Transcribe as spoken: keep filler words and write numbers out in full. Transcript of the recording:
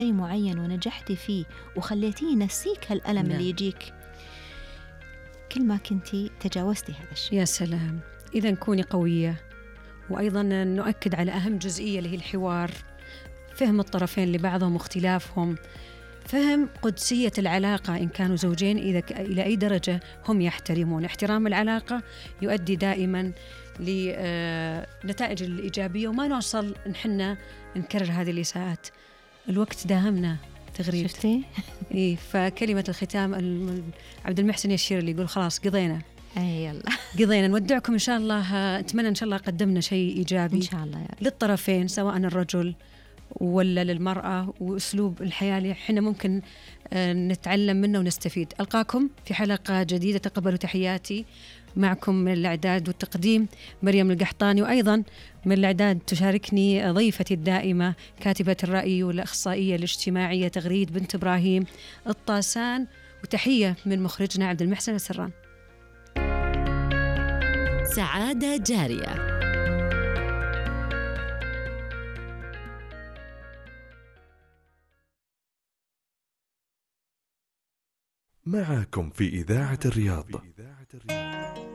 شيء معين ونجحتي فيه وخليتيه ينسيك هالألم نعم. اللي يجيك، كل ما كنتي تجاوزتي هذا الشيء. يا سلام. إذا كوني قوية. وأيضا نؤكد على أهم جزئية اللي هي الحوار، فهم الطرفين لبعضهم واختلافهم، فهم قدسية العلاقة إن كانوا زوجين، إذا ك... إلى أي درجة هم يحترمون. احترام العلاقة يؤدي دائما لنتائج الإيجابية، وما نوصل نحن نكرر هذه الإساءات. الوقت داهمنا تغريد. شفتي؟ إيه، فكلمة الختام الم- عبد المحسن يشير اللي يقول خلاص قضينا أي يلا قضينا. نودعكم إن شاء الله، أتمنى إن شاء الله قدمنا شيء إيجابي إن شاء الله يا رب. للطرفين، سواء الرجل ولا للمرأة، وأسلوب الحياة اللي إحنا ممكن آه، نتعلم منه ونستفيد. ألقاكم في حلقة جديدة، تقبلوا تحياتي. معكم من الإعداد والتقديم مريم القحطاني، وأيضا من الإعداد تشاركني ضيفتي الدائمة كاتبة الرأي والأخصائية الاجتماعية تغريد بنت إبراهيم الطاسان، وتحية من مخرجنا عبد المحسن السران. سعادة جارية. معكم في إذاعة الرياض.